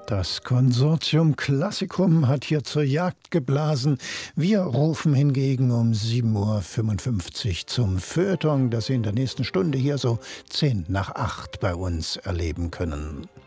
Das Konsortium Klassikum hat hier zur Jagd geblasen. Wir rufen hingegen um 7:55 Uhr zum Feuilleton, das Sie in der nächsten Stunde hier so 7:50 bei uns erleben können.